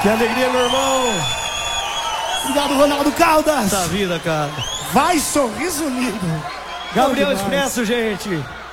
Que alegria, meu irmão. Obrigado, Ronaldo Caldas. Da vida, cara. Vai, sorriso lindo. Gabriel Bom demais. Expresso, gente.